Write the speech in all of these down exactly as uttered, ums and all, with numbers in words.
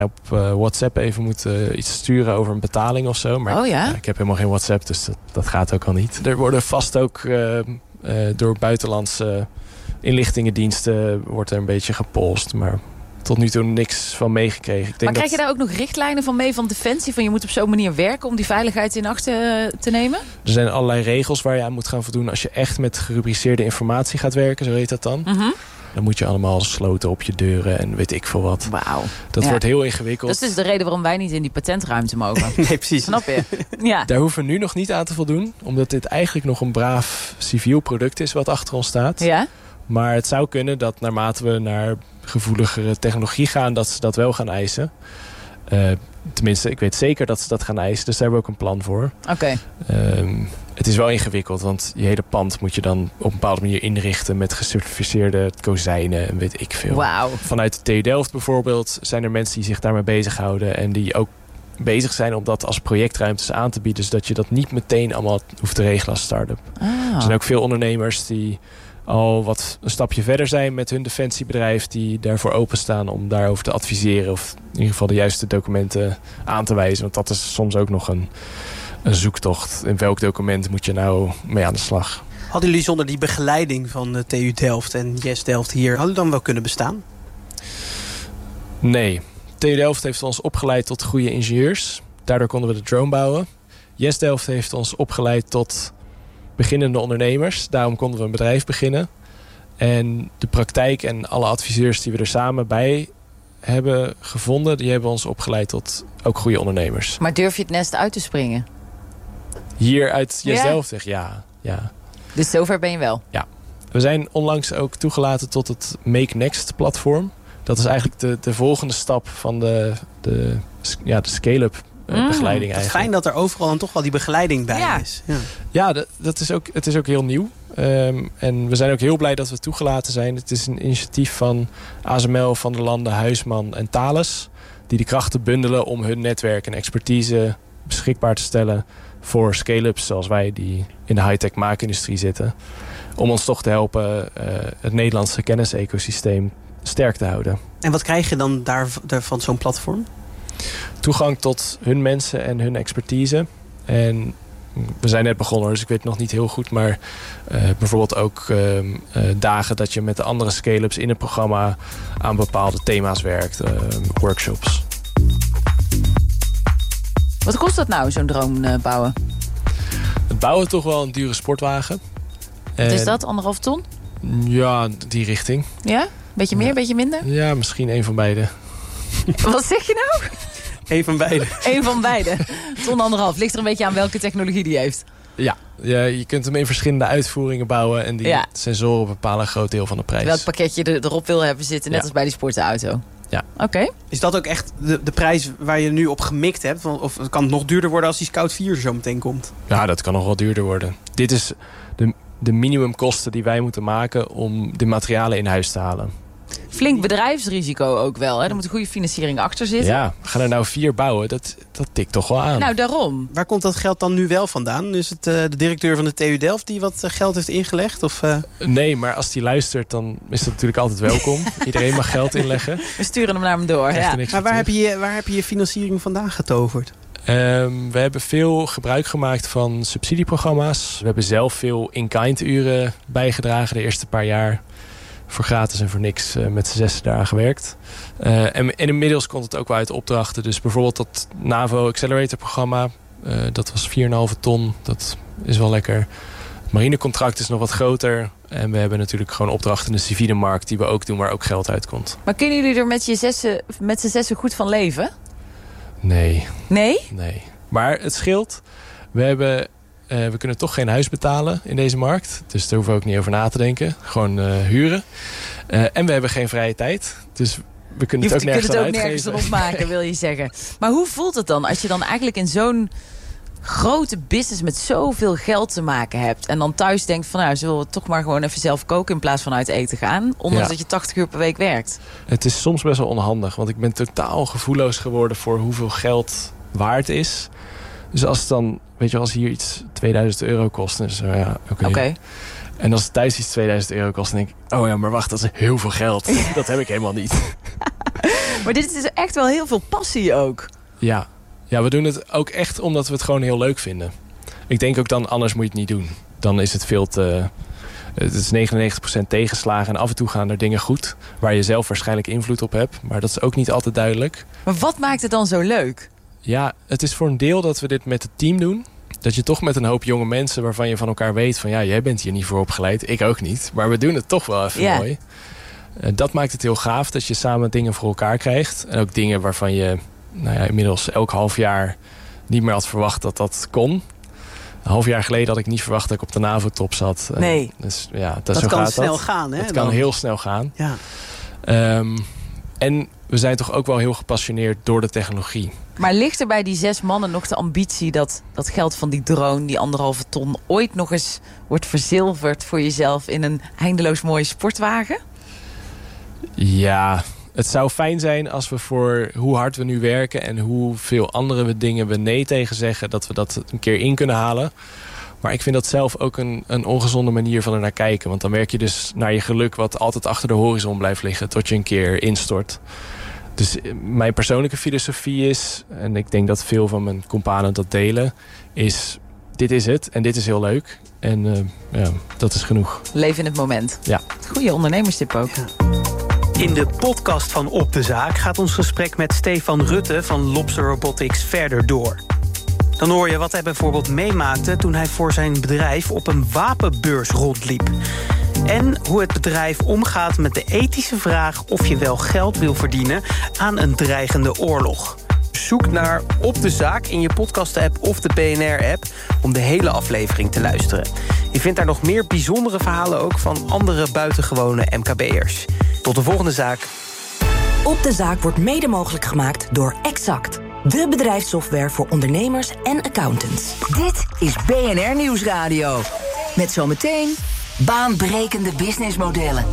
op uh, WhatsApp even moet uh, iets sturen over een betaling of zo. Maar oh ja? Ja, ik heb helemaal geen WhatsApp, dus dat, dat gaat ook al niet. Er worden vast ook uh, uh, door buitenlandse inlichtingendiensten wordt er een beetje gepolst. Maar tot nu toe niks van meegekregen. Ik denk maar krijg dat... je daar ook nog richtlijnen van mee van Defensie? Van je moet op zo'n manier werken om die veiligheid in acht te, te nemen? Er zijn allerlei regels waar je aan moet gaan voldoen als je echt met gerubriceerde informatie gaat werken. Zo heet dat dan. Mm-hmm. Dan moet je allemaal sloten op je deuren en weet ik veel wat. Wauw. Dat ja. wordt heel ingewikkeld. Dat is dus de reden waarom wij niet in die patentruimte mogen. Nee, precies. Snap je? Ja. Daar hoeven we nu nog niet aan te voldoen. Omdat dit eigenlijk nog een braaf civiel product is wat achter ons staat. Ja? Maar het zou kunnen dat naarmate we naar gevoeligere technologie gaan, dat ze dat wel gaan eisen. Uh, tenminste, ik weet zeker dat ze dat gaan eisen. Dus daar hebben we ook een plan voor. Oké. Okay. Um, het is wel ingewikkeld, want je hele pand moet je dan op een bepaalde manier inrichten met gecertificeerde kozijnen en weet ik veel. Wauw. Vanuit de T U Delft bijvoorbeeld zijn er mensen die zich daarmee bezighouden en die ook bezig zijn om dat als projectruimtes aan te bieden, zodat je dat niet meteen allemaal hoeft te regelen als start-up. Ah. Er zijn ook veel ondernemers die al wat een stapje verder zijn met hun defensiebedrijf, die daarvoor openstaan om daarover te adviseren of in ieder geval de juiste documenten aan te wijzen. Want dat is soms ook nog een, een zoektocht. In welk document moet je nou mee aan de slag? Hadden jullie zonder die begeleiding van de T U Delft en Yes Delft hier, hadden jullie dan wel kunnen bestaan? Nee. T U Delft heeft ons opgeleid tot goede ingenieurs. Daardoor konden we de drone bouwen. Yes Delft heeft ons opgeleid tot beginnende ondernemers. Daarom konden we een bedrijf beginnen. En de praktijk en alle adviseurs die we er samen bij hebben gevonden, die hebben ons opgeleid tot ook goede ondernemers. Maar durf je het nest uit te springen? Hier uit Yes ja. Delft zeg ja, ja. Dus zover ben je wel? Ja. We zijn onlangs ook toegelaten tot het Make Next platform. Dat is eigenlijk de, de volgende stap van de, de, ja, de scale-up mm. begeleiding eigenlijk. Fijn dat er overal dan toch wel die begeleiding bij ja. is. Ja, ja dat, dat is ook, het is ook heel nieuw. Um, en we zijn ook heel blij dat we toegelaten zijn. Het is een initiatief van A S M L, Van der Landen, Huisman en Thales, die de krachten bundelen om hun netwerk en expertise beschikbaar te stellen voor scale-ups zoals wij die in de high-tech maakindustrie zitten. Om ons toch te helpen uh, het Nederlandse kennisecosysteem sterk te houden. En wat krijg je dan daar, daar van zo'n platform? Toegang tot hun mensen en hun expertise. En we zijn net begonnen, dus ik weet nog niet heel goed. Maar uh, bijvoorbeeld ook uh, uh, dagen dat je met de andere scale-ups in het programma aan bepaalde thema's werkt. Uh, workshops. Wat kost dat nou, zo'n drone uh, bouwen? Het bouwen toch wel een dure sportwagen. Wat en, is dat, anderhalf ton? Ja, die richting. Ja? Beetje meer, ja. beetje minder? Ja, misschien een van beide. Wat zeg je nou? Eén van beide. Eén van beide. Ton anderhalf. Ligt er een beetje aan welke technologie die heeft. Ja, ja, je kunt hem in verschillende uitvoeringen bouwen. En die ja. sensoren bepalen een groot deel van de prijs. Welk pakketje je er, erop wil hebben zitten. Net ja. als bij die sportauto. Ja. Oké. Okay. Is dat ook echt de, de prijs waar je nu op gemikt hebt? Of kan het nog duurder worden als die Scout vier zo meteen komt? Ja, dat kan nog wel duurder worden. Dit is de, de minimumkosten die wij moeten maken om de materialen in huis te halen. Flink bedrijfsrisico ook wel. Hè? Er moet een goede financiering achter zitten. Ja, we gaan er nou vier bouwen. Dat, dat tikt toch wel aan. Nou, daarom. Waar komt dat geld dan nu wel vandaan? Is het uh, de directeur van de T U Delft die wat geld heeft ingelegd? Of, uh... Nee, maar als die luistert, dan is dat natuurlijk altijd welkom. Iedereen mag geld inleggen. We sturen hem naar hem door. Ja. Maar waar heb, je, waar heb je je financiering vandaan getoverd? Um, we hebben veel gebruik gemaakt van subsidieprogramma's. We hebben zelf veel in-kind uren bijgedragen de eerste paar jaar. Voor gratis en voor niks uh, met z'n zes daar gewerkt. Uh, en, en inmiddels komt het ook wel uit opdrachten. Dus bijvoorbeeld dat NAVO Accelerator programma. Uh, dat was vier komma vijf ton. Dat is wel lekker. Het marinecontract is nog wat groter. En we hebben natuurlijk gewoon opdrachten in de civiele markt die we ook doen, waar ook geld uitkomt. Maar kunnen jullie er met, je zessen, met z'n zessen goed van leven? Nee. Nee? Nee. Maar het scheelt. We hebben... Uh, we kunnen toch geen huis betalen in deze markt. Dus daar hoeven we ook niet over na te denken. Gewoon uh, huren. Uh, en we hebben geen vrije tijd. Dus we kunnen je het ook nergens het ook uitgeven. nergens van opmaken, wil je zeggen. Maar hoe voelt het dan als je dan eigenlijk in zo'n grote business met zoveel geld te maken hebt. En dan thuis denkt van nou, zullen we toch maar gewoon even zelf koken in plaats van uit eten gaan. Ondanks ja. dat je tachtig uur per week werkt. Het is soms best wel onhandig. Want ik ben totaal gevoelloos geworden voor hoeveel geld waard is. Dus als het dan, weet je, als hier iets tweeduizend euro kost. Dus ja, oké. Okay. Okay. En als het thuis iets tweeduizend euro kost, dan denk ik, oh ja, maar wacht, dat is heel veel geld. Ja. Dat heb ik helemaal niet. Maar dit is echt wel heel veel passie ook. Ja. ja, we doen het ook echt omdat we het gewoon heel leuk vinden. Ik denk ook dan, anders moet je het niet doen. Dan is het veel te... Het is negenennegentig procent tegenslagen en af en toe gaan er dingen goed... waar je zelf waarschijnlijk invloed op hebt. Maar dat is ook niet altijd duidelijk. Maar wat maakt het dan zo leuk? Ja, het is voor een deel dat we dit met het team doen. Dat je toch met een hoop jonge mensen waarvan je van elkaar weet... van ja, jij bent hier niet voor opgeleid, ik ook niet. Maar we doen het toch wel even ja. mooi. Uh, dat maakt het heel gaaf dat je samen dingen voor elkaar krijgt. En ook dingen waarvan je nou ja, inmiddels elk half jaar niet meer had verwacht dat dat kon. Een half jaar geleden had ik niet verwacht dat ik op de NAVO-top zat. Nee. Uh, dus, ja, dat dat zo kan gaat snel dat. gaan, hè? Dat dan. kan heel snel gaan. Ja. Um, en we zijn toch ook wel heel gepassioneerd door de technologie. Maar ligt er bij die zes mannen nog de ambitie... dat dat geld van die drone, die anderhalve ton... ooit nog eens wordt verzilverd voor jezelf... in een eindeloos mooie sportwagen? Ja, het zou fijn zijn als we voor hoe hard we nu werken... en hoeveel andere dingen we nee tegen zeggen... dat we dat een keer in kunnen halen. Maar ik vind dat zelf ook een, een ongezonde manier van er naar kijken. Want dan werk je dus naar je geluk... wat altijd achter de horizon blijft liggen... tot je een keer instort. Dus mijn persoonlijke filosofie is... en ik denk dat veel van mijn companen dat delen... is dit is het en dit is heel leuk. En uh, ja, dat is genoeg. Leef in het moment. Ja. Goeie ondernemerstip ook. Ja. In de podcast van Op de Zaak gaat ons gesprek met Stefan Rutte van Lobster Robotics verder door. Dan hoor je wat hij bijvoorbeeld meemaakte toen hij voor zijn bedrijf op een wapenbeurs rondliep. En hoe het bedrijf omgaat met de ethische vraag of je wel geld wil verdienen aan een dreigende oorlog. Zoek naar Op de Zaak in je podcast-app of de B N R-app om de hele aflevering te luisteren. Je vindt daar nog meer bijzondere verhalen ook van andere buitengewone M K B'ers. Tot de volgende zaak. Op de Zaak wordt mede mogelijk gemaakt door Exact. De bedrijfssoftware voor ondernemers en accountants. Dit is B N R Nieuwsradio. Met zometeen baanbrekende businessmodellen.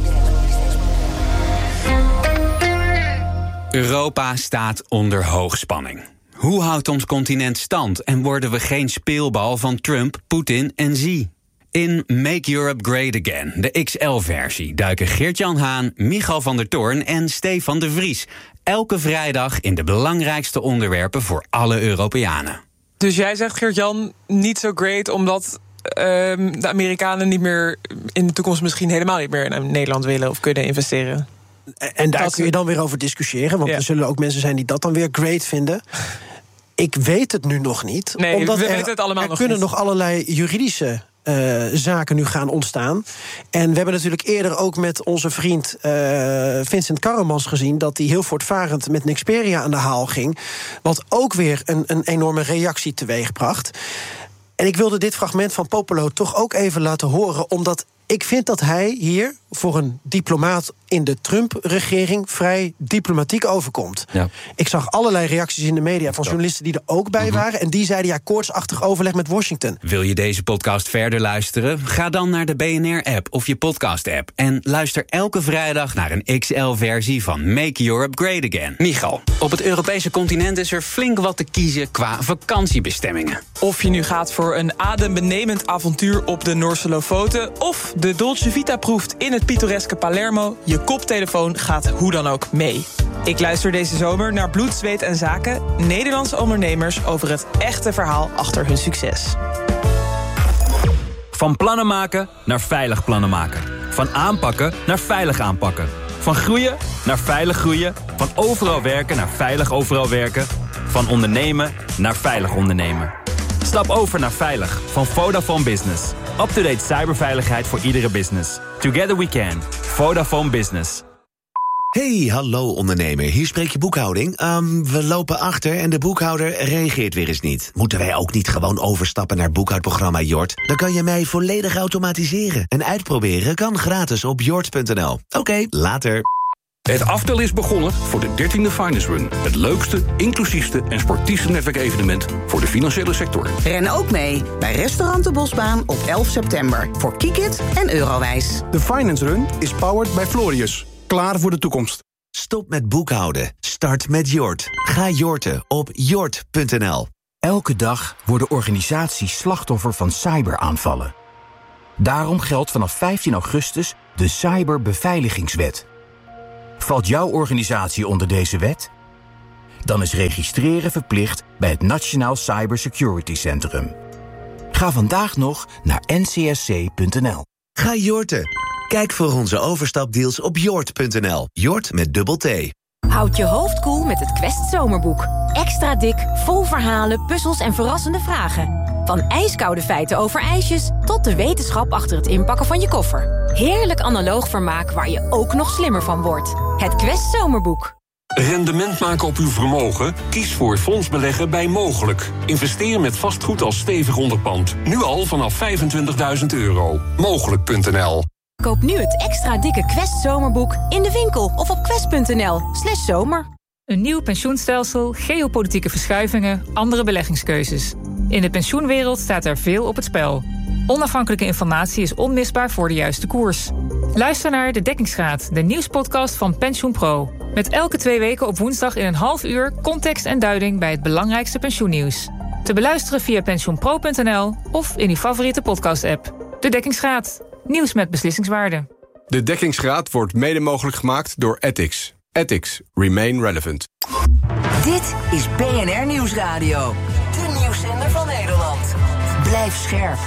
Europa staat onder hoogspanning. Hoe houdt ons continent stand en worden we geen speelbal van Trump, Poetin en Xi? In Make Europe Great Again, de X L-versie, duiken Geert-Jan Haan, Michal van der Toorn en Stefan de Vries elke vrijdag in de belangrijkste onderwerpen voor alle Europeanen. Dus jij zegt, Geert-Jan, niet zo great omdat uh, de Amerikanen niet meer in de toekomst misschien helemaal niet meer in Nederland willen of kunnen investeren? En daar dat kun je dan weer over discussiëren, want ja. er zullen ook mensen zijn die dat dan weer great vinden. Ik weet het nu nog niet. Nee, omdat we er, weten het allemaal er nog kunnen niet. nog allerlei juridische Uh, zaken nu gaan ontstaan. En we hebben natuurlijk eerder ook met onze vriend uh, Vincent Karremans gezien dat hij heel voortvarend met Nexperia aan de haal ging. Wat ook weer een, een enorme reactie teweegbracht. En ik wilde dit fragment van Popolo toch ook even laten horen, omdat ik vind dat hij hier voor een diplomaat in de Trump-regering vrij diplomatiek overkomt. Ja. Ik zag allerlei reacties in de media van journalisten die er ook bij mm-hmm. waren. En die zeiden ja, koortsachtig overleg met Washington. Wil je deze podcast verder luisteren? Ga dan naar de B N R-app of je podcast-app. En luister elke vrijdag naar een X L-versie van Make Europe Great Again. Michal, op het Europese continent is er flink wat te kiezen qua vakantiebestemmingen. Of je nu gaat voor een adembenemend avontuur op de Noorse Lofoten of de Dolce Vita proeft in het pittoreske Palermo, je koptelefoon gaat hoe dan ook mee. Ik luister deze zomer naar Bloed, Zweet en Zaken, Nederlandse ondernemers over het echte verhaal achter hun succes. Van plannen maken naar veilig plannen maken. Van aanpakken naar veilig aanpakken. Van groeien naar veilig groeien. Van overal werken naar veilig overal werken. Van ondernemen naar veilig ondernemen. Stap over naar Veilig van Vodafone Business. Up-to-date cyberveiligheid voor iedere business. Together we can. Vodafone Business. Hey, hallo ondernemer. Hier spreek je boekhouding. Um, we lopen achter en de boekhouder reageert weer eens niet. Moeten wij ook niet gewoon overstappen naar boekhoudprogramma Jort? Dan kan je mij volledig automatiseren. En uitproberen kan gratis op jort punt n l. Oké, okay, later. Het aftellen is begonnen voor de dertiende Finance Run. Het leukste, inclusiefste en sportiefste netwerkevenement voor de financiële sector. Ren ook mee bij Restaurant de Bosbaan op elf september. Voor Kikit en Eurowijs. De Finance Run is powered by Florius. Klaar voor de toekomst. Stop met boekhouden. Start met Jort. Ga jorten op jort punt n l. Elke dag worden organisaties slachtoffer van cyberaanvallen. Daarom geldt vanaf vijftien augustus de Cyberbeveiligingswet. Valt jouw organisatie onder deze wet? Dan is registreren verplicht bij het Nationaal Cybersecurity Centrum. Ga vandaag nog naar n c s c punt n l. Ga Jorten. Kijk voor onze overstapdeals op jort punt n l. Jort met dubbel T. Houd je hoofd koel met het Quest Zomerboek. Extra dik, vol verhalen, puzzels en verrassende vragen. Van ijskoude feiten over ijsjes tot de wetenschap achter het inpakken van je koffer. Heerlijk analoog vermaak waar je ook nog slimmer van wordt. Het Quest Zomerboek. Rendement maken op uw vermogen? Kies voor fondsbeleggen bij Mogelijk. Investeer met vastgoed als stevig onderpand. Nu al vanaf vijfentwintigduizend euro. Mogelijk punt n l. Koop nu het extra dikke Quest Zomerboek in de winkel of op quest punt n l slash zomer. Een nieuw pensioenstelsel, geopolitieke verschuivingen, andere beleggingskeuzes. In de pensioenwereld staat er veel op het spel. Onafhankelijke informatie is onmisbaar voor de juiste koers. Luister naar De Dekkingsgraad, de nieuwspodcast van PensioenPro. Met elke twee weken op woensdag in een half uur context en duiding bij het belangrijkste pensioennieuws. Te beluisteren via pensioenpro punt n l of in uw favoriete podcast-app. De Dekkingsgraad, nieuws met beslissingswaarde. De Dekkingsgraad wordt mede mogelijk gemaakt door Ethics. Ethics. Remain relevant. Dit is B N R Nieuwsradio. De nieuwszender van Nederland. Blijf scherp.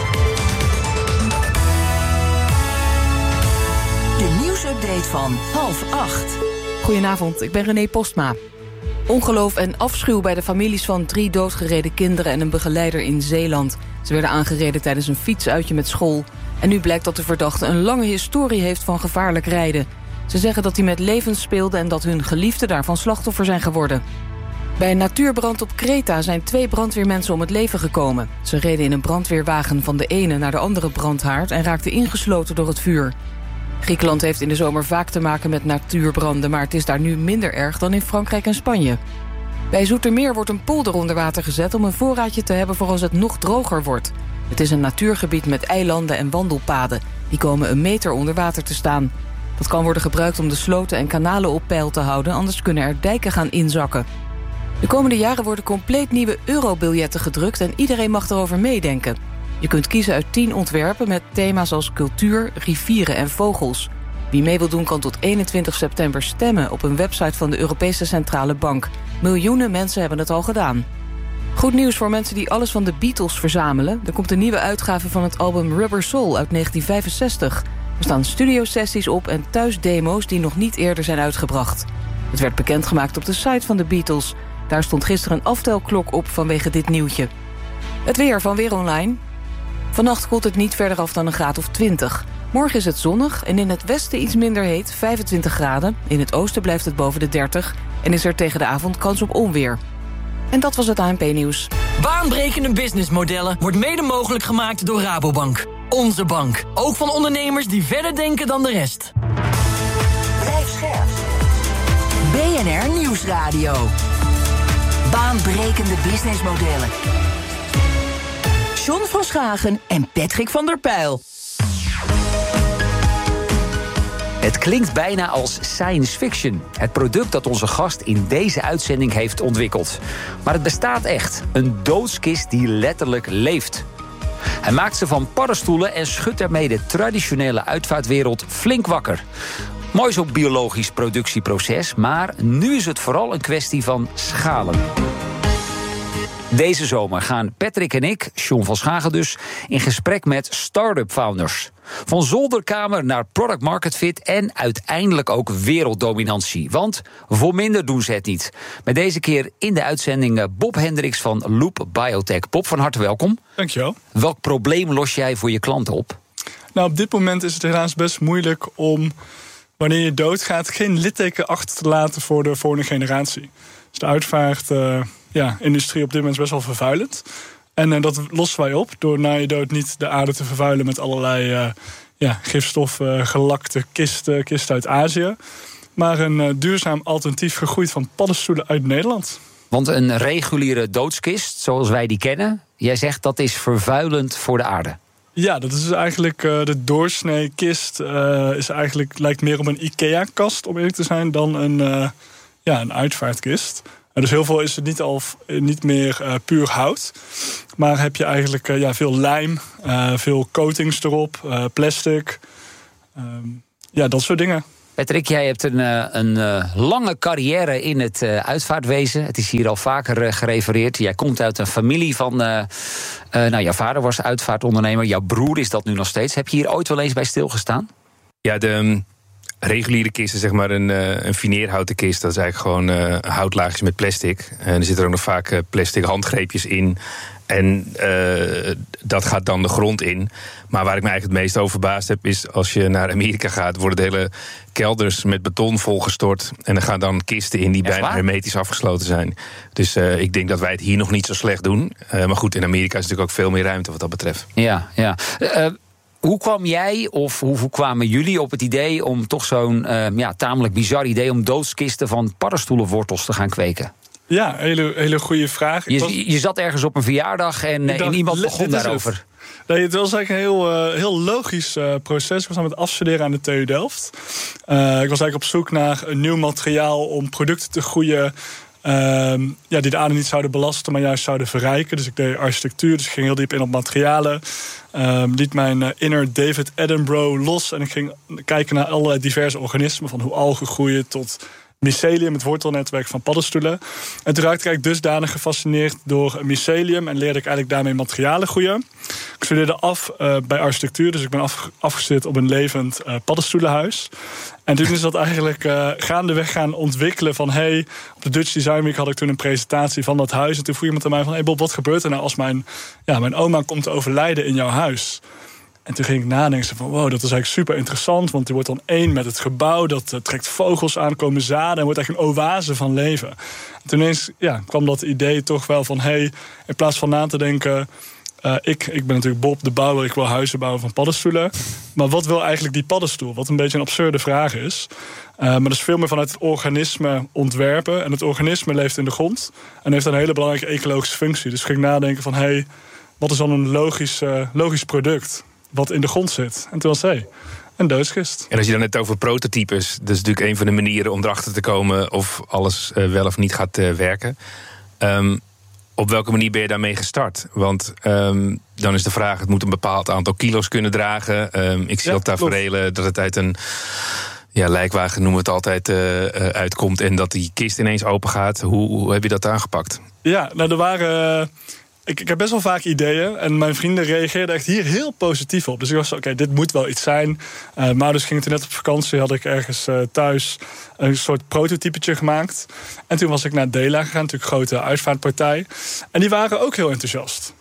De nieuwsupdate van half acht. Goedenavond, ik ben René Postma. Ongeloof en afschuw bij de families van drie doodgereden kinderen en een begeleider in Zeeland. Ze werden aangereden tijdens een fietsuitje met school. En nu blijkt dat de verdachte een lange historie heeft van gevaarlijk rijden. Ze zeggen dat hij met levens speelde en dat hun geliefden daarvan slachtoffer zijn geworden. Bij een natuurbrand op Kreta zijn twee brandweermensen om het leven gekomen. Ze reden in een brandweerwagen van de ene naar de andere brandhaard en raakten ingesloten door het vuur. Griekenland heeft in de zomer vaak te maken met natuurbranden, maar het is daar nu minder erg dan in Frankrijk en Spanje. Bij Zoetermeer wordt een polder onder water gezet om een voorraadje te hebben voor als het nog droger wordt. Het is een natuurgebied met eilanden en wandelpaden. Die komen een meter onder water te staan. Dat kan worden gebruikt om de sloten en kanalen op peil te houden, anders kunnen er dijken gaan inzakken. De komende jaren worden compleet nieuwe eurobiljetten gedrukt en iedereen mag erover meedenken. Je kunt kiezen uit tien ontwerpen met thema's als cultuur, rivieren en vogels. Wie mee wil doen kan tot eenentwintig september stemmen op een website van de Europese Centrale Bank. Miljoenen mensen hebben het al gedaan. Goed nieuws voor mensen die alles van de Beatles verzamelen. Er komt een nieuwe uitgave van het album Rubber Soul uit negentien vijfenzestig. Er staan studiosessies op en thuisdemo's die nog niet eerder zijn uitgebracht. Het werd bekendgemaakt op de site van de Beatles. Daar stond gisteren een aftelklok op vanwege dit nieuwtje. Het weer van Weer Online. Vannacht koelt het niet verder af dan een graad of twintig. Morgen is het zonnig en in het westen iets minder heet, vijfentwintig graden. In het oosten blijft het boven de dertig en is er tegen de avond kans op onweer. En dat was het A N P-nieuws. Baanbrekende businessmodellen wordt mede mogelijk gemaakt door Rabobank. Onze bank, ook van ondernemers die verder denken dan de rest. Blijf scherp. B N R Nieuwsradio. Baanbrekende businessmodellen. John van Schagen en Patrick van der Pijl. Het klinkt bijna als science fiction. Het product dat onze gast in deze uitzending heeft ontwikkeld. Maar het bestaat echt. Een doodskist die letterlijk leeft. Hij maakt ze van paddenstoelen en schudt ermee de traditionele uitvaartwereld flink wakker. Mooi zo'n biologisch productieproces, maar nu is het vooral een kwestie van schalen. Deze zomer gaan Patrick en ik, John van Schagen dus, in gesprek met start-up founders. Van zolderkamer naar product market fit en uiteindelijk ook werelddominantie. Want voor minder doen ze het niet. Met deze keer in de uitzending Bob Hendricks van Loop Biotech. Bob, van harte welkom. Dankjewel. Welk probleem los jij voor je klanten op? Nou, op dit moment is het helaas best moeilijk om, wanneer je doodgaat, geen litteken achter te laten voor de volgende generatie. Dus de uitvaart... Uh, Ja, industrie op dit moment is best wel vervuilend. En uh, dat lossen wij op door na je dood niet de aarde te vervuilen met allerlei uh, ja, gifstoffen, gelakte kisten, kisten uit Azië. Maar een uh, duurzaam alternatief gegroeid van paddenstoelen uit Nederland. Want een reguliere doodskist, zoals wij die kennen, jij zegt dat is vervuilend voor de aarde. Ja, dat is dus eigenlijk uh, de doorsnee kist. Uh, is eigenlijk, lijkt meer op een IKEA-kast, om eerlijk te zijn, dan een, uh, ja, een uitvaartkist. Dus heel veel is het niet, al, niet meer uh, puur hout. Maar heb je eigenlijk uh, ja, veel lijm, uh, veel coatings erop, uh, plastic. Uh, ja, dat soort dingen. Patrick, jij hebt een, een uh, lange carrière in het uh, uitvaartwezen. Het is hier al vaker uh, gerefereerd. Jij komt uit een familie van... Uh, uh, nou, jouw vader was uitvaartondernemer. Jouw broer is dat nu nog steeds. Heb je hier ooit wel eens bij stilgestaan? Ja, de um, reguliere kist is zeg maar een, uh, een fineerhouten kist. Dat is eigenlijk gewoon uh, houtlaagjes met plastic. En er zitten ook nog vaak uh, plastic handgreepjes in... En uh, dat gaat dan de grond in. Maar waar ik me eigenlijk het meest over verbaasd heb... is als je naar Amerika gaat... worden de hele kelders met beton volgestort... en er gaan dan kisten in die Echt bijna waar? hermetisch afgesloten zijn. Dus uh, ik denk dat wij het hier nog niet zo slecht doen. Uh, maar goed, in Amerika is natuurlijk ook veel meer ruimte wat dat betreft. Ja, ja. Uh, hoe kwam jij, of hoe, hoe kwamen jullie op het idee... om toch zo'n uh, ja, tamelijk bizar idee... om doodskisten van paddenstoelenwortels te gaan kweken? Ja, hele, hele goede vraag. Je, was... je zat ergens op een verjaardag en, dacht, en iemand begon daarover. Het. Nee, het was eigenlijk een heel, uh, heel logisch uh, proces. Ik was aan het afstuderen aan de T U Delft. Uh, ik was eigenlijk op zoek naar een nieuw materiaal om producten te groeien... Uh, ja, die de aarde niet zouden belasten, maar juist zouden verrijken. Dus ik deed architectuur, dus ik ging heel diep in op materialen. Uh, liet mijn uh, inner David Attenborough los... en ik ging kijken naar allerlei diverse organismen... van hoe algen groeien tot... mycelium, het wortelnetwerk van paddenstoelen. En toen raakte ik eigenlijk dusdanig gefascineerd door mycelium... en leerde ik eigenlijk daarmee materialen groeien. Ik studeerde af uh, bij architectuur... dus ik ben af, afgestudeerd op een levend uh, paddenstoelenhuis. En toen is dat eigenlijk uh, gaandeweg gaan ontwikkelen van... hey, op de Dutch Design Week had ik toen een presentatie van dat huis... en toen vroeg iemand aan mij van... hey Bob, wat gebeurt er nou als mijn, ja, mijn oma komt te overlijden in jouw huis... En toen ging ik nadenken van, wow, dat is eigenlijk super interessant... want die wordt dan één met het gebouw, dat uh, trekt vogels aan, komen zaden... en wordt eigenlijk een oase van leven. En toen ineens ja, kwam dat idee toch wel van... hey, in plaats van na te denken... Uh, ik, ik ben natuurlijk Bob de bouwer, ik wil huizen bouwen van paddenstoelen... maar wat wil eigenlijk die paddenstoel? Wat een beetje een absurde vraag is. Uh, maar dat is veel meer vanuit het organisme ontwerpen. En het organisme leeft in de grond... en heeft een hele belangrijke ecologische functie. Dus ik ging nadenken van, hey, wat is dan een logisch, uh, logisch product... wat in de grond zit. En toen was hij een doodskist. En als je dan net over prototypes... dat is natuurlijk een van de manieren om erachter te komen... of alles uh, wel of niet gaat uh, werken. Um, op welke manier ben je daarmee gestart? Want um, dan is de vraag... het moet een bepaald aantal kilo's kunnen dragen. Um, ik zie ja, op taferelen dat het uit een... ja, lijkwagen noemen we het altijd, uh, uh, uitkomt... en dat die kist ineens open gaat. Hoe, hoe heb je dat aangepakt? Ja, nou, er waren... Uh... Ik, ik heb best wel vaak ideeën en mijn vrienden reageerden echt hier heel positief op. Dus ik was oké, okay, dit moet wel iets zijn. Uh, mijn ouders gingen toen net op vakantie, had ik ergens uh, thuis een soort prototypetje gemaakt. En toen was ik naar Dela gegaan, natuurlijk een grote uitvaartpartij. En die waren ook heel enthousiast.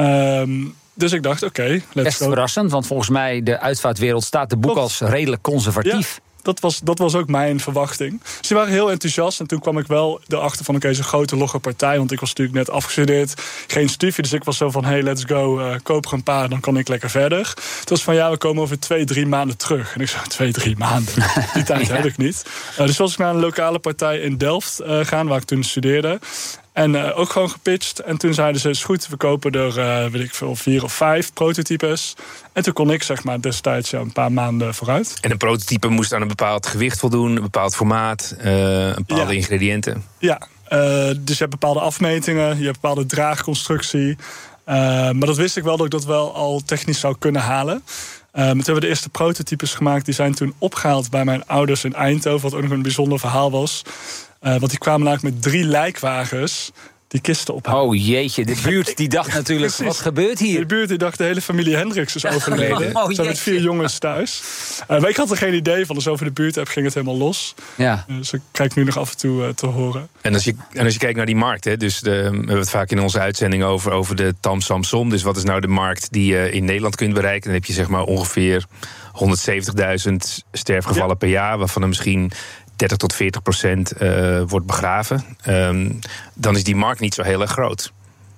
Um, dus ik dacht, oké, okay, let's Best go. verrassend, want volgens mij de uitvaartwereld staat de boek Klopt. als redelijk conservatief. Ja. Dat was, dat was ook mijn verwachting. Dus die waren heel enthousiast. En toen kwam ik wel erachter van, oké, okay, zo'n grote logge partij. Want ik was natuurlijk net afgestudeerd. Geen studie, dus ik was zo van, hey, let's go. Uh, koop er een paar, dan kan ik lekker verder. Het was van, ja, we komen over twee, drie maanden terug. En ik zei, twee, drie maanden? Die tijd ja. heb ik niet. Uh, dus was ik naar een lokale partij in Delft uh, gaan, waar ik toen studeerde. En uh, ook gewoon gepitcht. En toen zeiden ze, is goed, we kopen er, uh, weet ik veel, vier of vijf prototypes. En toen kon ik, zeg maar, destijds ja, een paar maanden vooruit. En een prototype moest aan een bepaald gewicht voldoen, een bepaald formaat, uh, een bepaalde ja. ingrediënten. Ja, uh, dus je hebt bepaalde afmetingen, je hebt bepaalde draagconstructie. Uh, maar dat wist ik wel dat ik dat wel al technisch zou kunnen halen. Uh, toen hebben we de eerste prototypes gemaakt. Die zijn toen opgehaald bij mijn ouders in Eindhoven, wat ook nog een bijzonder verhaal was. Uh, want die kwamen namelijk met drie lijkwagens die kisten ophalen. Oh jeetje, de buurt die dacht natuurlijk, wat gebeurt hier? De buurt die dacht, de hele familie Hendricks is overleden. Oh, zijn met vier jongens thuis. Uh, maar ik had er geen idee van, dus over de buurt ging het helemaal los. Ja. Uh, dus ik krijg nu nog af en toe uh, te horen. En als je, en als je kijkt naar die markt, hè, dus de, we hebben het vaak in onze uitzending over, over de Tam Samsom. Dus wat is nou de markt die je in Nederland kunt bereiken? Dan heb je zeg maar ongeveer honderdzeventigduizend sterfgevallen ja. per jaar, waarvan er misschien dertig tot veertig procent uh, wordt begraven. Um, dan is die markt niet zo heel erg groot.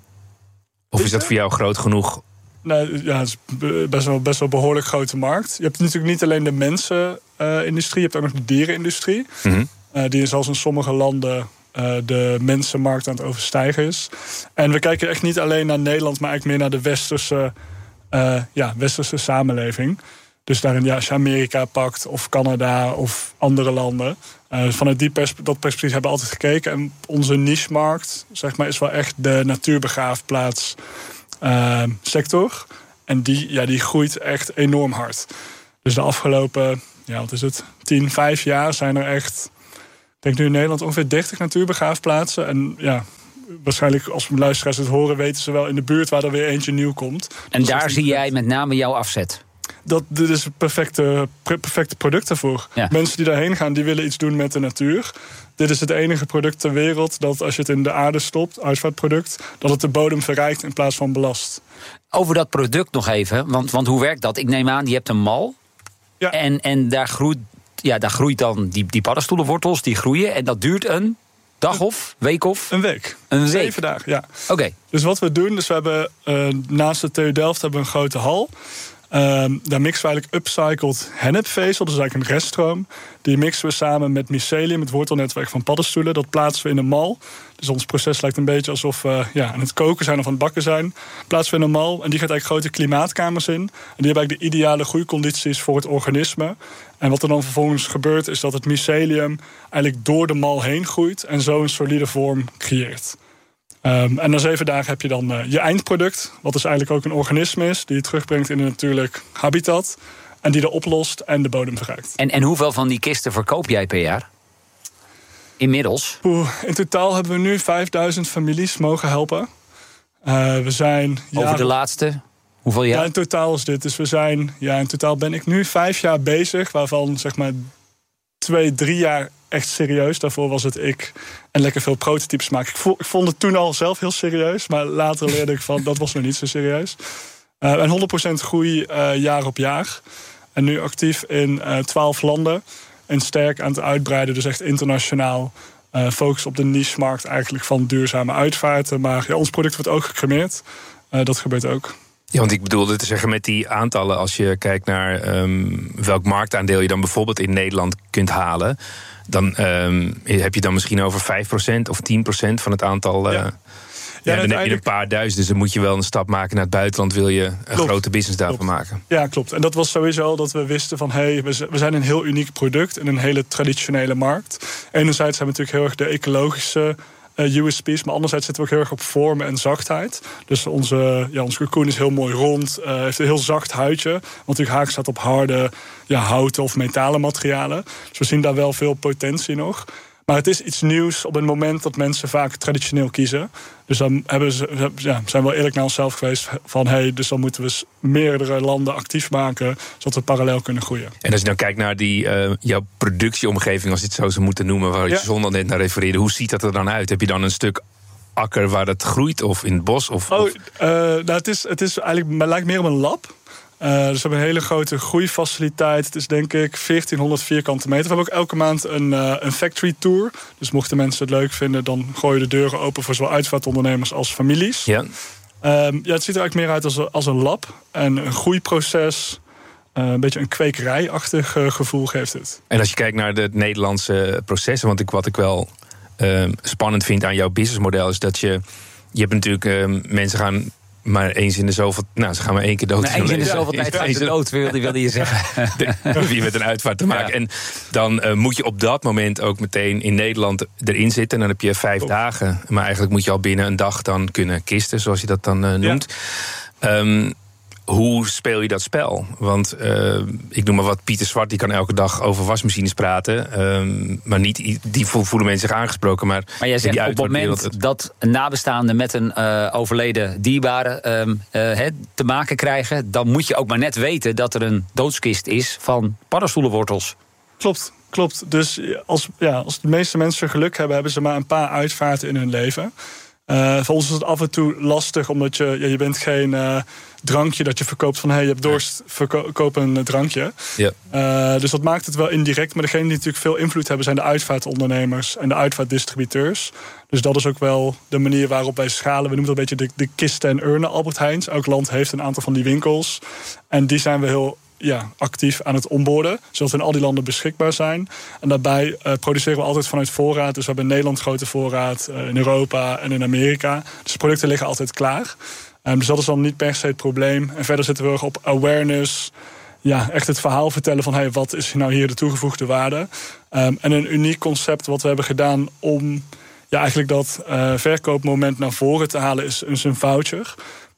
Of is dat voor jou groot genoeg? Nee, ja, het is best wel, best wel een behoorlijk grote markt. Je hebt natuurlijk niet alleen de mensenindustrie, uh, je hebt ook nog de dierenindustrie. Mm-hmm. Uh, die zelfs in sommige landen uh, de mensenmarkt aan het overstijgen is. En we kijken echt niet alleen naar Nederland, maar eigenlijk meer naar de westerse, uh, ja, westerse samenleving. Dus daarin, ja, als je Amerika pakt of Canada of andere landen. Uh, vanuit die pers- dat perspectief hebben we altijd gekeken. En onze niche-markt, zeg maar, is wel echt de natuurbegraafplaats uh, sector. En die, ja, die groeit echt enorm hard. Dus de afgelopen ja, wat is het, tien, vijf jaar zijn er echt, ik denk nu in Nederland ongeveer dertig natuurbegraafplaatsen. En ja, waarschijnlijk als luisteraars het horen, weten ze wel in de buurt waar er weer eentje nieuw komt. En dus daar zie jij met name jouw afzet? Dat, dit is het perfecte, perfecte product daarvoor. Ja. Mensen die daarheen gaan, die willen iets doen met de natuur. Dit is het enige product ter wereld dat als je het in de aarde stopt, uitvaartproduct, dat het de bodem verrijkt in plaats van belast. Over dat product nog even, want, want hoe werkt dat? Ik neem aan, je hebt een mal. Ja. En, en daar, groeit, ja, daar groeit dan die, die paddenstoelenwortels, die groeien. En dat duurt een dag of, week of? Een week. Een week? Zeven dagen, ja. Oké. Okay. Dus wat we doen, dus we hebben uh, naast de T U Delft hebben we een grote hal. Um, daar mixen we eigenlijk upcycled hennepvezel, dus eigenlijk een reststroom. Die mixen we samen met mycelium, het wortelnetwerk van paddenstoelen. Dat plaatsen we in een mal. Dus ons proces lijkt een beetje alsof we ja, aan het koken zijn of aan het bakken zijn. Plaatsen we in een mal en die gaat eigenlijk grote klimaatkamers in. En die hebben eigenlijk de ideale groeicondities voor het organisme. En wat er dan vervolgens gebeurt is dat het mycelium eigenlijk door de mal heen groeit en zo een solide vorm creëert. Um, en na zeven dagen heb je dan uh, je eindproduct, wat dus eigenlijk ook een organisme is, die je terugbrengt in een natuurlijk habitat en die er oplost en de bodem verrijkt. En, en hoeveel van die kisten verkoop jij per jaar? Inmiddels? Oeh, in totaal hebben we nu vijfduizend families mogen helpen. Uh, we zijn Over jaren... de laatste? Hoeveel jaar? Ja, in totaal is dit. Dus we zijn, ja, in totaal ben ik nu vijf jaar bezig, waarvan zeg maar twee, drie jaar echt serieus. Daarvoor was het ik en lekker veel prototypes maken. Ik, vo- ik vond het toen al zelf heel serieus, maar later leerde ik van dat was nog niet zo serieus. Uh, en honderd procent groei uh, jaar op jaar. En nu actief in uh, twaalf landen. En sterk aan het uitbreiden, dus echt internationaal. Uh, focus op de niche-markt eigenlijk van duurzame uitvaarten. Maar ja, ons product wordt ook gecremeerd. Uh, dat gebeurt ook. Ja, want ik bedoelde te zeggen met die aantallen, als je kijkt naar um, welk marktaandeel je dan bijvoorbeeld in Nederland kunt halen, dan um, heb je dan misschien over vijf procent of tien procent van het aantal. Uh, ja. Ja, ja, dan heb je een paar duizend, dus dan moet je wel een stap maken naar het buitenland, wil je een klopt, grote business daarvan klopt. maken. Ja, klopt. En dat was sowieso dat we wisten van, hé, hey, we zijn een heel uniek product in een hele traditionele markt. Enerzijds hebben we natuurlijk heel erg de ecologische uh, U S P's, maar anderzijds zitten we ook heel erg op vorm en zachtheid. Dus onze, ja, onze cocoon is heel mooi rond, uh, heeft een heel zacht huidje, want natuurlijk haak staat op harde ja, houten of metalen materialen. Dus we zien daar wel veel potentie nog. Maar het is iets nieuws op het moment dat mensen vaak traditioneel kiezen. Dus dan hebben ze, ja, zijn we wel eerlijk naar onszelf geweest van, hey, dus dan moeten we meerdere landen actief maken, zodat we parallel kunnen groeien. En als je dan kijkt naar die, uh, jouw productieomgeving, als je het zo zou moeten noemen, waar je ja. zon al net naar refereerde, hoe ziet dat er dan uit? Heb je dan een stuk akker waar het groeit of in het bos? Of, oh, of? Uh, nou, het is, het is eigenlijk, het lijkt meer op een lab. Uh, dus we hebben een hele grote groeifaciliteit. Het is denk ik veertienhonderd vierkante meter. We hebben ook elke maand een, uh, een factory tour. Dus mochten mensen het leuk vinden, dan gooien de deuren open voor zowel uitvaartondernemers als families. Ja. Um, ja, het ziet er eigenlijk meer uit als, als een lab. En een groeiproces, uh, een beetje een kwekerijachtig uh, gevoel geeft het. En als je kijkt naar de Nederlandse processen, want ik, wat ik wel uh, spannend vind aan jouw businessmodel is dat je, je hebt natuurlijk uh, mensen gaan maar eens in de zoveel. Nou, ze gaan maar één keer dood. Nou, eens in de zoveel tijd gaan ze dood, wilde, wilde je zeggen. Wie met een uitvaart te maken. Ja. En dan uh, moet je op dat moment ook meteen in Nederland erin zitten. En dan heb je vijf oh. dagen. Maar eigenlijk moet je al binnen een dag dan kunnen kisten, zoals je dat dan uh, noemt. Ja. Um, hoe speel je dat spel? Want uh, ik noem maar wat, Pieter Zwart, die kan elke dag over wasmachines praten. Um, maar niet, die voelen mensen zich aangesproken. Maar, maar jij zegt op het moment het... dat nabestaanden met een uh, overleden dierbare um, uh, he, te maken krijgen, dan moet je ook maar net weten dat er een doodskist is van paddenstoelenwortels. Klopt, klopt. Dus als, ja, als de meeste mensen geluk hebben, hebben ze maar een paar uitvaarten in hun leven. Uh, voor ons is het af en toe lastig, omdat je, ja, je bent geen uh, drankje dat je verkoopt van, hé, hey, je hebt dorst, verko- koop een uh, drankje. Ja. Uh, dus dat maakt het wel indirect. Maar degenen die natuurlijk veel invloed hebben zijn de uitvaartondernemers en de uitvaartdistributeurs. Dus dat is ook wel de manier waarop wij schalen. We noemen dat een beetje de, de kisten en urnen Albert Heijns. Elk land heeft een aantal van die winkels. En die zijn we heel ja, actief aan het onboarden, zodat we in al die landen beschikbaar zijn. En daarbij uh, produceren we altijd vanuit voorraad. Dus we hebben in Nederland grote voorraad, uh, in Europa en in Amerika. Dus de producten liggen altijd klaar. Um, dus dat is dan niet per se het probleem. En verder zitten we erg op awareness. Ja, echt het verhaal vertellen van, hey, wat is nou hier de toegevoegde waarde? Um, en een uniek concept wat we hebben gedaan om ja, eigenlijk dat uh, verkoopmoment naar voren te halen is, is een voucher.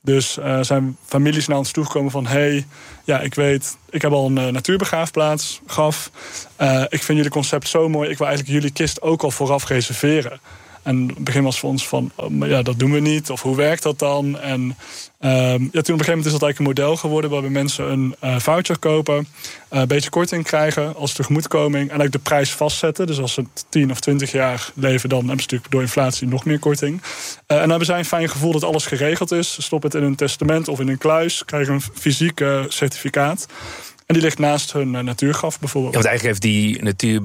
Dus uh, zijn families naar ons toegekomen van... hey, ja, ik weet, ik heb al een uh, natuurbegraafplaats, gaf. Uh, ik vind jullie concept zo mooi. Ik wil eigenlijk jullie kist ook al vooraf reserveren. En het begin was voor ons van, oh, maar ja, dat doen we niet. Of hoe werkt dat dan? En um, ja, toen op een gegeven moment is dat eigenlijk een model geworden... waarbij mensen een uh, voucher kopen, uh, een beetje korting krijgen als tegemoetkoming... en eigenlijk de prijs vastzetten. Dus als ze tien of twintig jaar leven, dan hebben ze natuurlijk door inflatie nog meer korting. Uh, en dan hebben zij een fijn gevoel dat alles geregeld is. Ze stoppen het in een testament of in een kluis, krijgen een fysiek uh, certificaat... En die ligt naast hun uh, natuurgraf bijvoorbeeld. Ja, want eigenlijk heeft die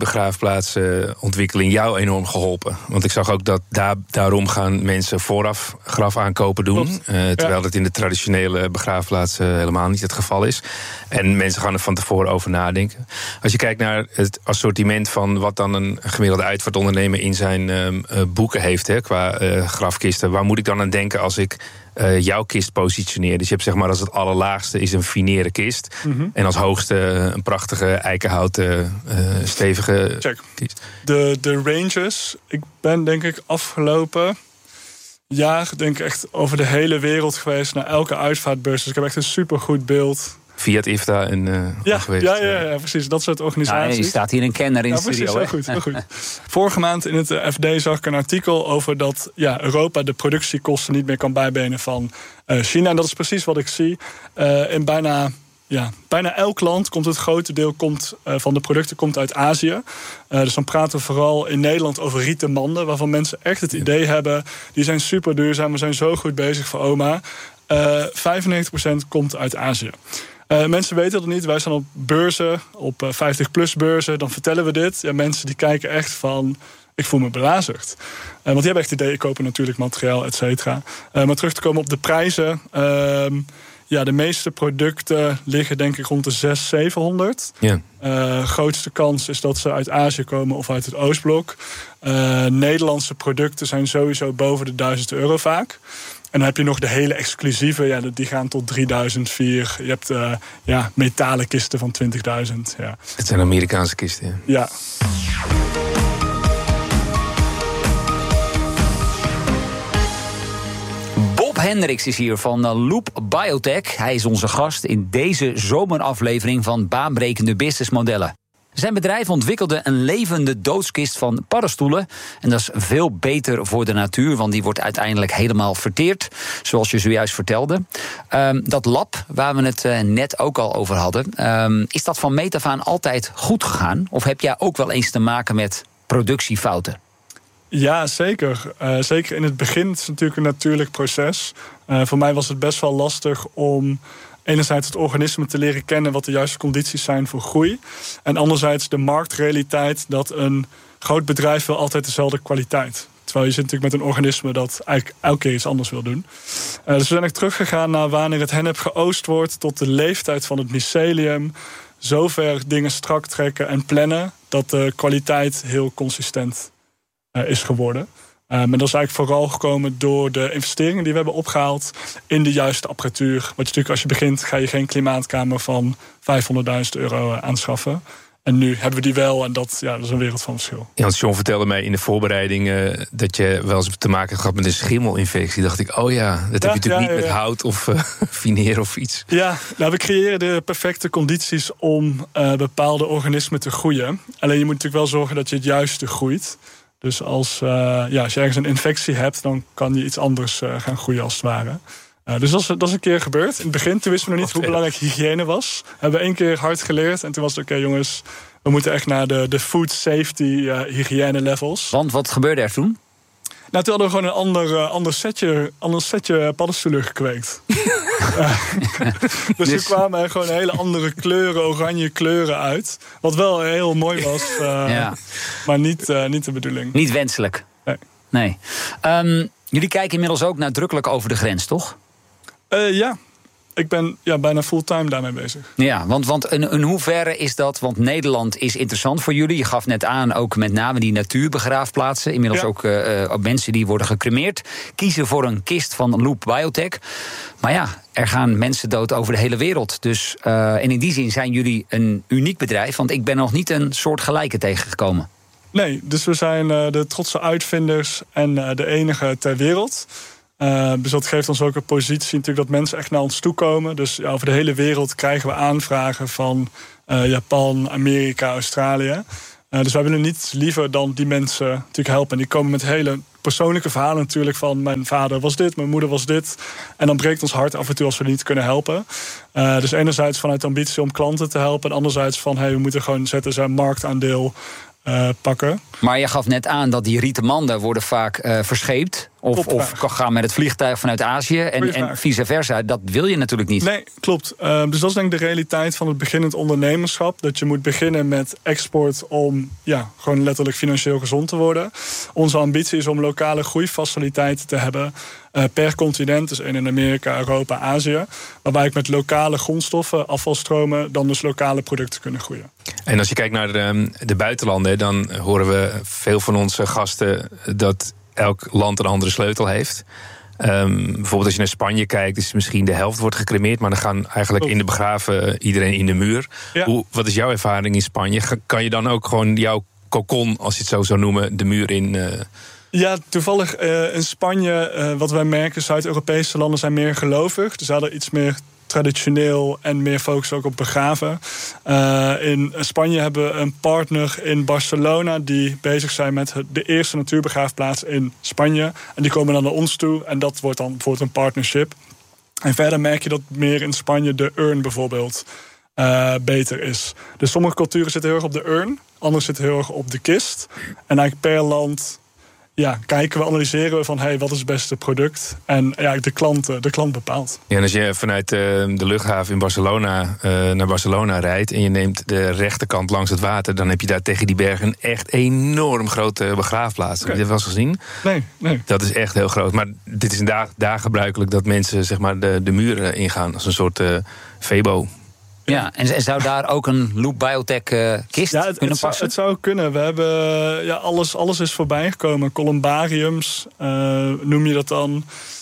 natuurbegraafplaatsontwikkeling jou enorm geholpen. Want ik zag ook dat daar, daarom gaan mensen vooraf graf aankopen doen. Uh, terwijl ja. dat in de traditionele begraafplaatsen helemaal niet het geval is. En mensen gaan er van tevoren over nadenken. Als je kijkt naar het assortiment van wat dan een gemiddelde uitvaartondernemer in zijn uh, boeken heeft, hè, qua uh, grafkisten. Waar moet ik dan aan denken als ik Uh, jouw kist positioneer? Dus je hebt zeg maar als het allerlaagste is een finere kist. Mm-hmm. En als hoogste een prachtige eikenhouten uh, stevige Check. kist. De, de ranges, ik ben denk ik afgelopen jaar denk ik echt over de hele wereld geweest naar elke uitvaartbeurs. Dus ik heb echt een supergoed beeld. Fiat, I F T A en uh, ja, geweest. Ja, ja, ja, precies. Dat soort organisaties. Ja, je staat hier een kenner in de ja, studio. Precies, heel goed, heel goed. Vorige maand in het F D zag ik een artikel over dat ja, Europa de productiekosten niet meer kan bijbenen van uh, China. En dat is precies wat ik zie. Uh, in bijna, ja, bijna elk land komt het grote deel komt, uh, van de producten komt uit Azië. Uh, dus dan praten we vooral in Nederland over rieten manden, waarvan mensen echt het idee hebben, die zijn super duurzaam, we zijn zo goed bezig voor oma. Uh, vijfennegentig procent komt uit Azië. Uh, mensen weten dat niet. Wij staan op beurzen, op uh, vijftig plus beurzen. Dan vertellen we dit. Ja, mensen die kijken echt van, ik voel me belazerd. Uh, want die hebben echt het idee, ik koop natuurlijk materiaal, et cetera. Uh, maar terug te komen op de prijzen. Uh, ja, de meeste producten liggen denk ik rond de zeshonderd, zevenhonderd. Ja. Uh, grootste kans is dat ze uit Azië komen of uit het Oostblok. Uh, Nederlandse producten zijn sowieso boven de duizend euro vaak. En dan heb je nog de hele exclusieve, ja, die gaan tot drieduizend, vier. Je hebt uh, ja, metalen kisten van twintigduizend. Ja. Het zijn Amerikaanse kisten, ja. Ja. Bob Hendricks is hier van Loop Biotech. Hij is onze gast in deze zomeraflevering van Baanbrekende Businessmodellen. Zijn bedrijf ontwikkelde een levende doodskist van paddenstoelen. En dat is veel beter voor de natuur, want die wordt uiteindelijk helemaal verteerd, zoals je zojuist vertelde. Um, dat lab, waar we het uh, net ook al over hadden, um, is dat van meet af aan altijd goed gegaan? Of heb jij ook wel eens te maken met productiefouten? Ja, zeker. Uh, zeker in het begin. Het is natuurlijk een natuurlijk proces. Uh, voor mij was het best wel lastig om enerzijds het organisme te leren kennen wat de juiste condities zijn voor groei. En anderzijds de marktrealiteit dat een groot bedrijf wil altijd dezelfde kwaliteit. Terwijl je zit natuurlijk met een organisme dat eigenlijk elke keer iets anders wil doen. Uh, dus we zijn ook teruggegaan naar wanneer het hennep geoost wordt, tot de leeftijd van het mycelium. Zover dingen strak trekken en plannen dat de kwaliteit heel consistent uh, is geworden. Um, en dat is eigenlijk vooral gekomen door de investeringen die we hebben opgehaald in de juiste apparatuur. Want natuurlijk als je begint ga je geen klimaatkamer van vijfhonderdduizend euro aanschaffen. En nu hebben we die wel en dat, ja, dat is een wereld van verschil. Ja, want John vertelde mij in de voorbereiding uh, dat je wel eens te maken hebt gehad met een schimmelinfectie. Dacht ik, oh ja, dat ja, heb je natuurlijk ja, niet ja, met ja. hout of uh, fineer of iets. Ja, nou, we creëren de perfecte condities om uh, bepaalde organismen te groeien. Alleen je moet natuurlijk wel zorgen dat je het juiste groeit. Dus als, uh, ja, als je ergens een infectie hebt, dan kan je iets anders uh, gaan groeien als het ware. Uh, dus dat is, dat is een keer gebeurd. In het begin toen wisten we nog niet hoe belangrijk hygiëne was. Hebben we één keer hard geleerd. En toen was het oké, okay, jongens, we moeten echt naar de, de food safety uh, hygiëne levels. Want wat gebeurde er toen? Nou, toen hadden we gewoon een ander, uh, ander, setje, ander setje paddenstoelen gekweekt. uh, dus er kwamen er gewoon hele andere kleuren, oranje kleuren uit. Wat wel heel mooi was, uh, ja. maar niet, uh, niet de bedoeling. Niet wenselijk. Nee. nee. Um, jullie kijken inmiddels ook nadrukkelijk over de grens, toch? Uh, ja. Ik ben ja, bijna fulltime daarmee bezig. Ja, want, want in, in hoeverre is dat? Want Nederland is interessant voor jullie. Je gaf net aan, ook met name die natuurbegraafplaatsen. Inmiddels ja. ook uh, mensen die worden gecremeerd. Kiezen voor een kist van Loop Biotech. Maar ja, er gaan mensen dood over de hele wereld. Dus, uh, en in die zin zijn jullie een uniek bedrijf. Want ik ben nog niet een soortgelijke tegengekomen. Nee, dus we zijn uh, de trotse uitvinders en uh, de enige ter wereld. Uh, dus dat geeft ons ook een positie natuurlijk dat mensen echt naar ons toe komen. Dus ja, over de hele wereld krijgen we aanvragen van uh, Japan, Amerika, Australië. Uh, dus wij willen niet liever dan die mensen natuurlijk helpen. En die komen met hele persoonlijke verhalen natuurlijk van mijn vader was dit, mijn moeder was dit. En dan breekt ons hart af en toe als we niet kunnen helpen. Uh, dus enerzijds vanuit de ambitie om klanten te helpen. En anderzijds van hey, we moeten gewoon zetten zijn marktaandeel uh, pakken. Maar je gaf net aan dat die rieten manden worden vaak uh, verscheept. Of, of gaan met het vliegtuig vanuit Azië en, en vice versa. Dat wil je natuurlijk niet. Nee, klopt. Uh, dus dat is denk ik de realiteit van het beginnend ondernemerschap. Dat je moet beginnen met export om ja, gewoon letterlijk financieel gezond te worden. Onze ambitie is om lokale groeifaciliteiten te hebben uh, per continent. Dus één in Amerika, Europa, Azië. Waarbij ik met lokale grondstoffen, afvalstromen, dan dus lokale producten kunnen groeien. En als je kijkt naar de, de buitenlanden, dan horen we veel van onze gasten dat elk land een andere sleutel heeft. Um, bijvoorbeeld als je naar Spanje kijkt, is misschien de helft wordt gecremeerd, maar dan gaan eigenlijk in de begraven iedereen in de muur. Ja. Hoe, wat is jouw ervaring in Spanje? Kan je dan ook gewoon jouw kokon, als je het zo zou noemen, de muur in? Uh... Ja, toevallig uh, in Spanje, uh, wat wij merken, Zuid-Europese landen zijn meer gelovig. Dus hadden iets meer traditioneel en meer focus ook op begraven. Uh, in Spanje hebben we een partner in Barcelona die bezig zijn met de eerste natuurbegraafplaats in Spanje. En die komen dan naar ons toe en dat wordt dan bijvoorbeeld een partnership. En verder merk je dat meer in Spanje de urn bijvoorbeeld uh, beter is. Dus sommige culturen zitten heel erg op de urn, andere zitten heel erg op de kist. En eigenlijk per land ja, kijken we, analyseren we van hey, wat is het beste product? En ja, de klant, de klant bepaalt. Ja, en als je vanuit uh, de luchthaven in Barcelona uh, naar Barcelona rijdt en je neemt de rechterkant langs het water, dan heb je daar tegen die bergen een echt enorm grote begraafplaats. Okay. Heb je dat wel eens gezien? Nee, nee. Dat is echt heel groot. Maar dit is daar, daar gebruikelijk dat mensen zeg maar de, de muren ingaan als een soort uh, Febo. Ja, en zou daar ook een Loop Biotech uh, kist ja, het, kunnen het passen? Zou, het zou kunnen. We hebben, ja, alles, alles is voorbij gekomen. Columbariums, uh, noem je dat dan.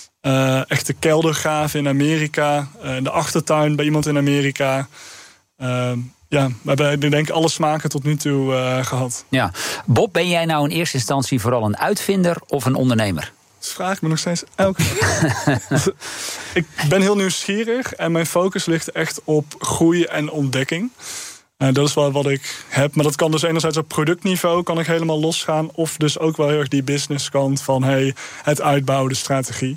Uh, echte keldergraven in Amerika. Uh, in de achtertuin bij iemand in Amerika. Uh, ja, we hebben ik denk alle smaken tot nu toe uh, gehad. Ja. Bob, ben jij nou in eerste instantie vooral een uitvinder of een ondernemer? Dat vraag ik me nog steeds elke keer. Ik ben heel nieuwsgierig en mijn focus ligt echt op groei en ontdekking. Uh, dat is wel wat ik heb. Maar dat kan dus enerzijds op productniveau kan ik helemaal losgaan. Of dus ook wel heel erg die businesskant van hey, het uitbouwen, de strategie.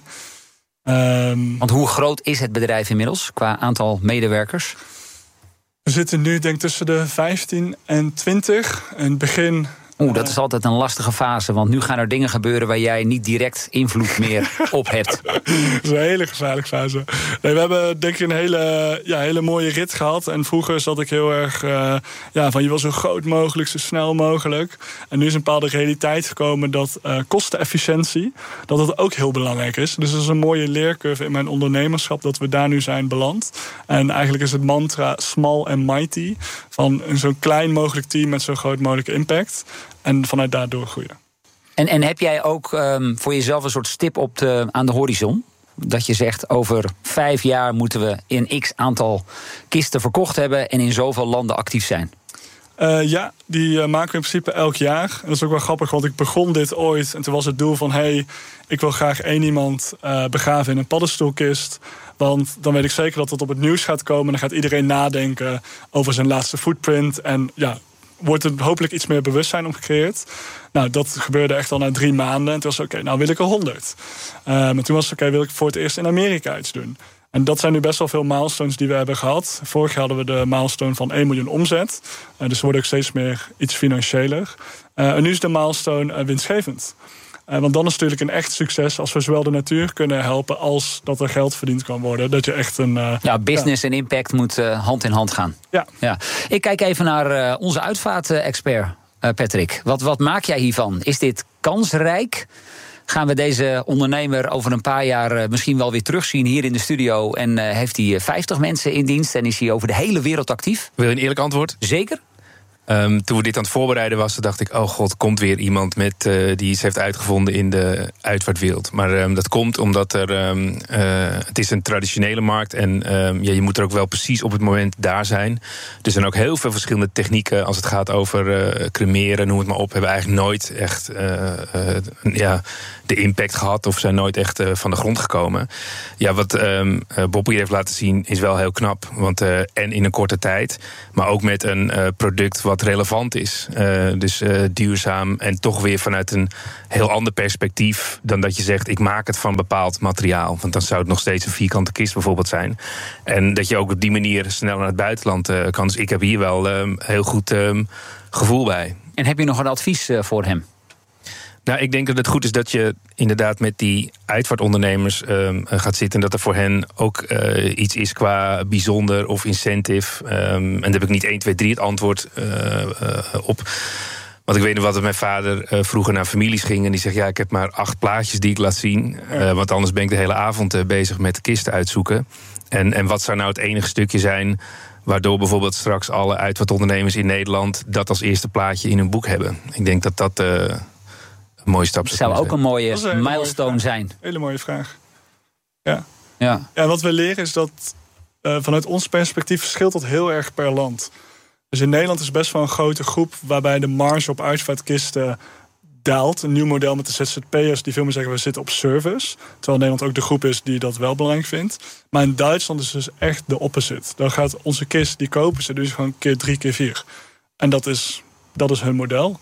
Um, Want hoe groot is het bedrijf inmiddels qua aantal medewerkers? We zitten nu denk ik tussen de vijftien en twintig. In het begin Oeh, dat is altijd een lastige fase, want nu gaan er dingen gebeuren waar jij niet direct invloed meer op hebt. Dat is een hele gevaarlijke fase. Nee, we hebben denk ik een hele, ja, hele mooie rit gehad. En vroeger zat ik heel erg uh, ja, van je wil zo groot mogelijk, zo snel mogelijk. En nu is een bepaalde realiteit gekomen dat uh, kostenefficiëntie, dat dat ook heel belangrijk is. Dus dat is een mooie leercurve in mijn ondernemerschap dat we daar nu zijn beland. En eigenlijk is het mantra small and mighty, van zo'n klein mogelijk team met zo'n groot mogelijke impact. En vanuit daar doorgroeien. En, en heb jij ook um, voor jezelf een soort stip op de, aan de horizon? Dat je zegt, over vijf jaar moeten we in x aantal kisten verkocht hebben en in zoveel landen actief zijn? Uh, ja, die uh, maken we in principe elk jaar. En dat is ook wel grappig, want ik begon dit ooit en toen was het doel van hey, ik wil graag één iemand uh, begraven in een paddenstoelkist. Want dan weet ik zeker dat het op het nieuws gaat komen. En dan gaat iedereen nadenken over zijn laatste footprint. En ja, wordt er hopelijk iets meer bewustzijn om gecreëerd. Nou, dat gebeurde echt al na drie maanden. En toen was het oké, okay, nou wil ik er honderd. Uh, maar toen was het oké, okay, wil ik voor het eerst in Amerika iets doen. En dat zijn nu best wel veel milestones die we hebben gehad. Vorig jaar hadden we de milestone van één miljoen omzet. Uh, dus we worden ook steeds meer iets financiëler. Uh, en nu is de milestone uh, winstgevend. Uh, want dan is het natuurlijk een echt succes als we zowel de natuur kunnen helpen als dat er geld verdiend kan worden. Dat je echt een uh, ja, business ja. en impact moet uh, hand in hand gaan. Ja. Ja. Ik kijk even naar uh, onze uitvaart-expert, uh, Patrick. Wat, wat maak jij hiervan? Is dit kansrijk? Gaan we deze ondernemer over een paar jaar uh, misschien wel weer terugzien hier in de studio? En uh, heeft hij vijftig mensen in dienst en is hij over de hele wereld actief? Wil je een eerlijk antwoord? Zeker. Um, toen we dit aan het voorbereiden was, dacht ik, oh god, komt weer iemand met, uh, die iets heeft uitgevonden in de uitvaartwereld. Maar um, dat komt omdat er, um, uh, het is een traditionele markt en um, ja, je moet er ook wel precies op het moment daar zijn. Er zijn ook heel veel verschillende technieken als het gaat over uh, cremeren, noem het maar op, hebben eigenlijk nooit echt uh, uh, ja, de impact gehad of zijn nooit echt uh, van de grond gekomen. Ja, wat um, Bob hier heeft laten zien is wel heel knap, want uh, en in een korte tijd, maar ook met een uh, product wat relevant is. Uh, dus uh, duurzaam en toch weer vanuit een heel ander perspectief dan dat je zegt, ik maak het van bepaald materiaal. Want dan zou het nog steeds een vierkante kist bijvoorbeeld zijn. En dat je ook op die manier snel naar het buitenland uh, kan. Dus ik heb hier wel um, heel goed um, gevoel bij. En heb je nog een advies uh, voor hem? Nou, ik denk dat het goed is dat je inderdaad met die uitvaartondernemers um, gaat zitten en dat er voor hen ook uh, iets is qua bijzonder of incentive. Um, en daar heb ik niet één, twee, drie het antwoord uh, uh, op. Want ik weet nog wat mijn vader uh, vroeger naar families ging en die zegt, ja, ik heb maar acht plaatjes die ik laat zien. Uh, want anders ben ik de hele avond uh, bezig met de kisten uitzoeken. En, en wat zou nou het enige stukje zijn waardoor bijvoorbeeld straks alle uitvaartondernemers in Nederland dat als eerste plaatje in hun boek hebben? Ik denk dat dat Uh, een mooie stap zou ook een mooie een milestone mooie zijn. Hele mooie vraag. Ja. Ja. Ja, wat we leren is dat uh, vanuit ons perspectief verschilt dat heel erg per land. Dus in Nederland is best wel een grote groep waarbij de marge op uitvaartkisten daalt. Een nieuw model met de Z Z P'ers die veel meer zeggen we zitten op service. Terwijl Nederland ook de groep is die dat wel belangrijk vindt. Maar in Duitsland is dus echt de opposite. Dan gaat onze kist, die kopen ze dus gewoon keer drie, keer vier. En dat is, dat is hun model.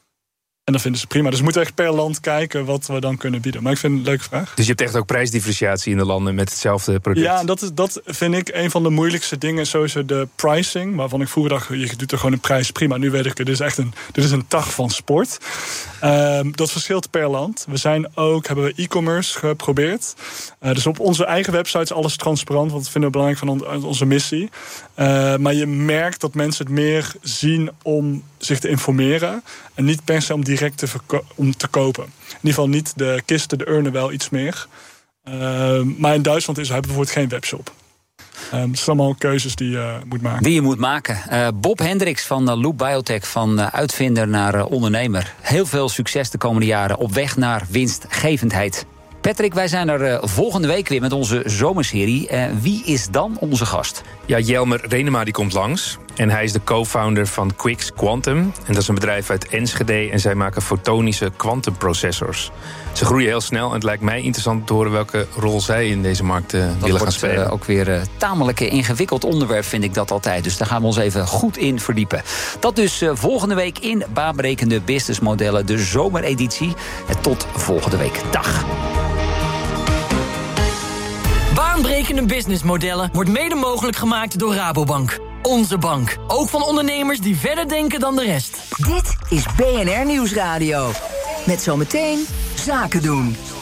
En dat vinden ze prima. Dus we moeten echt per land kijken wat we dan kunnen bieden. Maar ik vind het een leuke vraag. Dus je hebt echt ook prijsdifferentiatie in de landen met hetzelfde product? Ja, dat, is, dat vind ik een van de moeilijkste dingen. Sowieso de pricing. Waarvan ik vroeger dacht, je doet er gewoon een prijs prima. Nu weet ik, dit is echt een, dit is een tak van sport. Um, dat verschilt per land. We zijn ook, hebben we e-commerce geprobeerd. Uh, dus op onze eigen website is alles transparant. Want dat vinden we belangrijk van on, onze missie. Uh, maar je merkt dat mensen het meer zien om zich te informeren. En niet per se om direct te, verko- om te kopen. In ieder geval niet de kisten, de urnen wel iets meer. Uh, maar in Duitsland is, hebben we bijvoorbeeld geen webshop. Um, het zijn allemaal keuzes die je moet maken. Die je moet maken. Uh, Bob Hendricks van uh, Loop Biotech, van uh, uitvinder naar uh, ondernemer. Heel veel succes de komende jaren op weg naar winstgevendheid. Patrick, wij zijn er uh, volgende week weer met onze zomerserie. Uh, wie is dan onze gast? Ja, Jelmer Renema die komt langs. En hij is de co-founder van Quix Quantum. En dat is een bedrijf uit Enschede. En zij maken fotonische quantumprocessors. Ze groeien heel snel. En het lijkt mij interessant te horen welke rol zij in deze markt uh, willen gaan spelen. Dat wordt uh, ook weer een uh, tamelijk ingewikkeld onderwerp, vind ik dat altijd. Dus daar gaan we ons even goed in verdiepen. Dat dus uh, volgende week in Baanbrekende Businessmodellen, de zomereditie. En tot volgende week. Dag. Baanbrekende businessmodellen wordt mede mogelijk gemaakt door Rabobank. Onze bank. Ook van ondernemers die verder denken dan de rest. Dit is B N R Nieuwsradio. Met zometeen Zaken doen.